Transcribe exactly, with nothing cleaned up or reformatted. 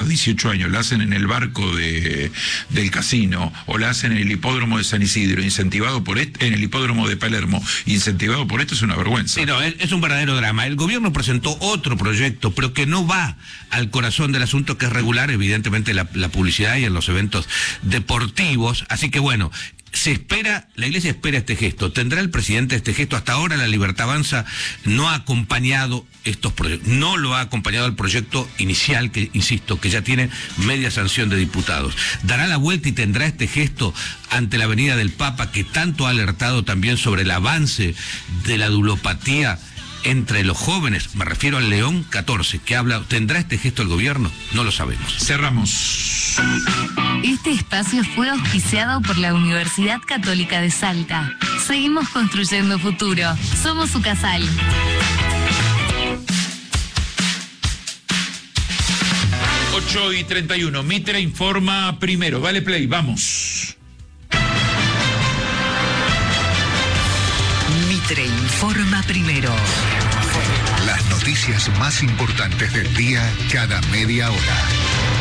los dieciocho años, la hacen en el barco de, del casino, o la hacen en el hipódromo de San Isidro, incentivado por este, en el hipódromo de Palermo, incentivado por esto, es una vergüenza. Sí, no, es, es un verdadero drama. El gobierno presentó otro proyecto, pero que no va al corazón del asunto, que es regular, evidentemente, la, la publicidad y en los eventos deportivos. Así que bueno, se espera, la Iglesia espera este gesto. ¿Tendrá el presidente este gesto? Hasta ahora la Libertad Avanza no ha acompañado estos proyectos, no lo ha acompañado el proyecto inicial, que insisto, que ya tiene media sanción de diputados. ¿Dará la vuelta y tendrá este gesto ante la venida del Papa, que tanto ha alertado también sobre el avance de la dulopatía entre los jóvenes? Me refiero al León catorce, que habla. ¿Tendrá este gesto el gobierno? No lo sabemos. Cerramos. Este espacio fue auspiciado por la Universidad Católica de Salta. Seguimos construyendo futuro. Somos Ucasal. ocho y treinta y uno. Mitre informa primero. Vale, play, vamos. Mitre informa primero. Las noticias más importantes del día cada media hora.